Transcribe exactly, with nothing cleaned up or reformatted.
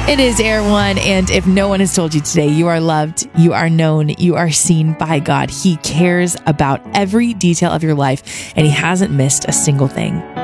It is Air One, and if no one has told you today, you are loved, you are known, you are seen by God. He cares about every detail of your life, and He hasn't missed a single thing.